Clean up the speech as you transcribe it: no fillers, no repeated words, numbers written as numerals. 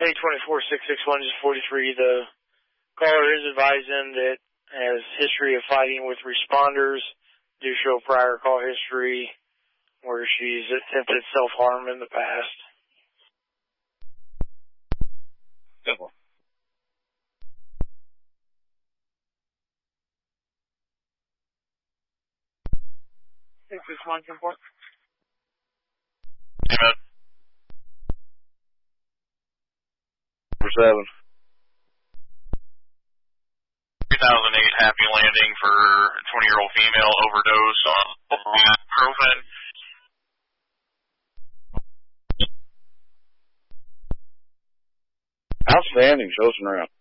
A24-661 is 43. The caller is advising that has history of fighting with responders, do show prior call history where she's attempted self-harm in the past. Simple. 661 report. Amen. 7. 2008 Happy Landing for a 20-year-old female overdose on ibuprofen. Outstanding. Show us around.